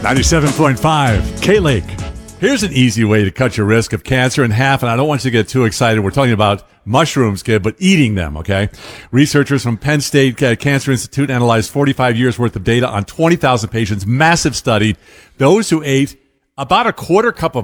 97.5 K-Lake. Here's an easy way to cut your risk of cancer in half, and I don't want you to get too excited. We're talking about mushrooms, kid, but eating them, okay? Researchers from Penn State Cancer Institute analyzed 45 years' worth of data on 20,000 patients, massive study. Those who ate about a quarter cup of